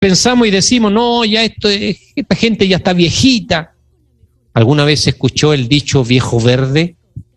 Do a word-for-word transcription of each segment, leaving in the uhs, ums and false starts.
pensamos y decimos, no, ya esto, esta gente ya está viejita. ¿Alguna vez escuchó el dicho viejo verde?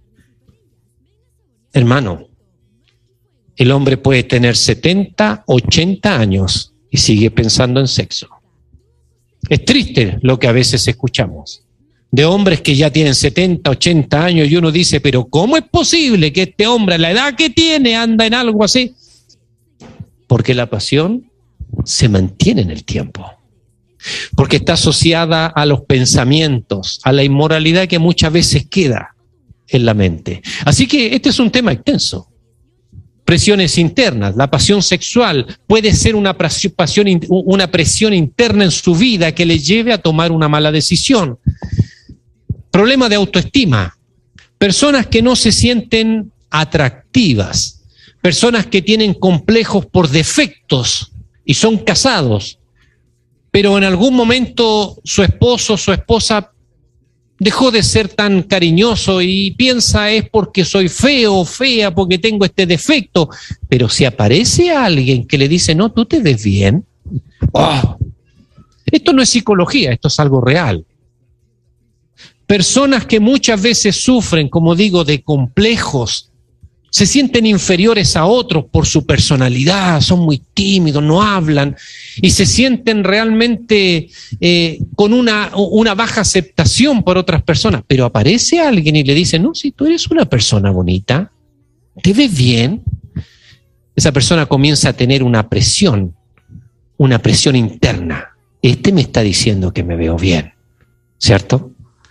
Hermano, el hombre puede tener setenta, ochenta años y sigue pensando en sexo. Es triste lo que a veces escuchamos de hombres que ya tienen setenta, ochenta años y uno dice, pero ¿cómo es posible que este hombre a la edad que tiene anda en algo así? Porque la pasión se mantiene en el tiempo, porque está asociada a los pensamientos, a la inmoralidad que muchas veces queda en la mente. Así que este es un tema extenso. Presiones internas, la pasión sexual puede ser una pasión, una presión interna en su vida que le lleve a tomar una mala decisión. Problema de autoestima, personas que no se sienten atractivas, personas que tienen complejos por defectos y son casados, pero en algún momento su esposo o su esposa dejó de ser tan cariñoso y piensa es porque soy feo o fea, porque tengo este defecto. Pero si aparece alguien que le dice, no, tú te ves bien. Oh, esto no es psicología, esto es algo real. Personas que muchas veces sufren, como digo, de complejos, se sienten inferiores a otros por su personalidad, son muy tímidos, no hablan y se sienten realmente eh, con una, una baja aceptación por otras personas. Pero aparece alguien y le dice, no, si tú eres una persona bonita, te ves bien. Esa persona comienza a tener una presión, una presión interna. Este me está diciendo que me veo bien, ¿cierto?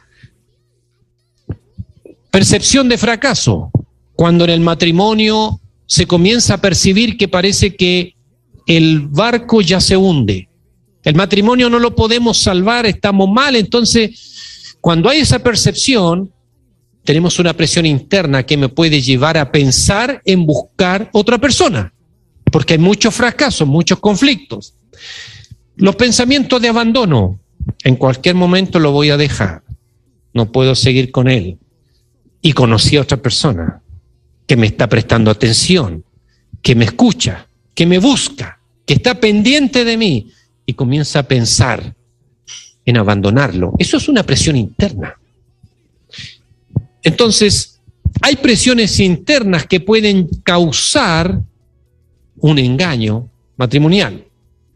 Percepción de fracaso. Cuando en el matrimonio se comienza a percibir que parece que el barco ya se hunde. El matrimonio no lo podemos salvar, estamos mal. Entonces, cuando hay esa percepción, tenemos una presión interna que me puede llevar a pensar en buscar otra persona, porque hay muchos fracasos, muchos conflictos. Los pensamientos de abandono. En cualquier momento lo voy a dejar. No puedo seguir con él. Y conocí a otra persona que me está prestando atención, que me escucha, que me busca, que está pendiente de mí y comienza a pensar en abandonarlo. Eso es una presión interna. Entonces, hay presiones internas que pueden causar un engaño matrimonial.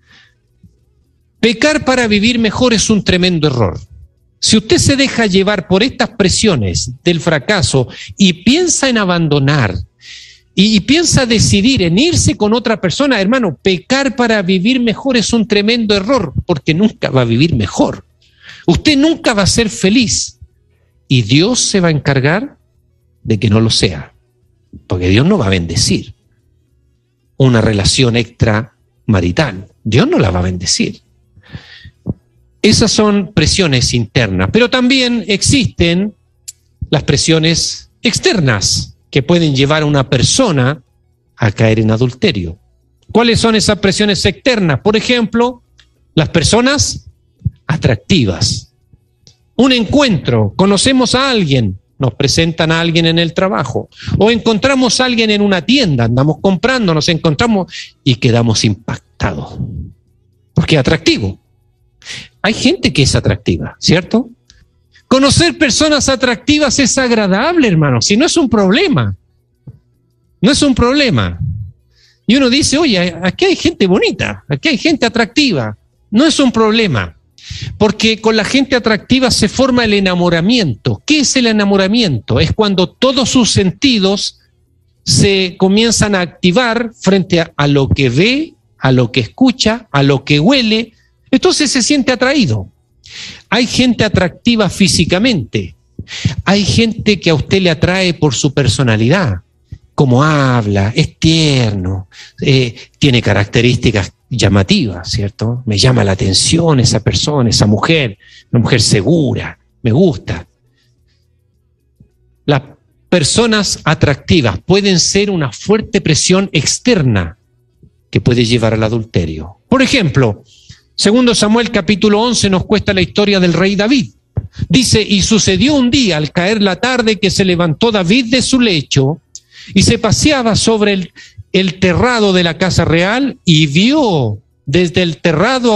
Pecar para vivir mejor es un tremendo error. Si usted se deja llevar por estas presiones del fracaso y piensa en abandonar y, y piensa decidir en irse con otra persona, hermano, pecar para vivir mejor es un tremendo error, porque nunca va a vivir mejor. Usted nunca va a ser feliz y Dios se va a encargar de que no lo sea, porque Dios no va a bendecir una relación extramarital. Dios no la va a bendecir. Esas son presiones internas, pero también existen las presiones externas que pueden llevar a una persona a caer en adulterio. ¿Cuáles son esas presiones externas? Por ejemplo, las personas atractivas. Un encuentro, conocemos a alguien, nos presentan a alguien en el trabajo, o encontramos a alguien en una tienda, andamos comprando, nos encontramos y quedamos impactados, porque es atractivo. Hay gente que es atractiva, ¿cierto? Conocer personas atractivas es agradable, hermano, si no es un problema. No es un problema. Y uno dice, oye, aquí hay gente bonita, aquí hay gente atractiva. No es un problema, porque con la gente atractiva se forma el enamoramiento. ¿Qué es el enamoramiento? Es cuando todos sus sentidos se comienzan a activar frente a, a lo que ve, a lo que escucha, a lo que huele. Entonces se siente atraído. Hay gente atractiva físicamente. Hay gente que a usted le atrae por su personalidad. Cómo habla, es tierno, eh, tiene características llamativas, ¿cierto? Me llama la atención esa persona, esa mujer, una mujer segura, me gusta. Las personas atractivas pueden ser una fuerte presión externa que puede llevar al adulterio. Por ejemplo, segundo Samuel capítulo once nos cuenta la historia del rey David. Dice, y sucedió un día al caer la tarde que se levantó David de su lecho y se paseaba sobre el, el terrado de la casa real y vio desde el terrado